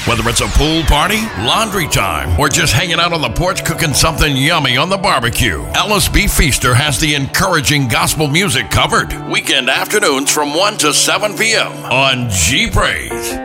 Whether it's a pool party, laundry time, or just hanging out on the porch cooking something yummy on the barbecue, Ellis B. Feaster has the encouraging gospel music covered. Weekend afternoons from 1 to 7 p.m. on G Praise.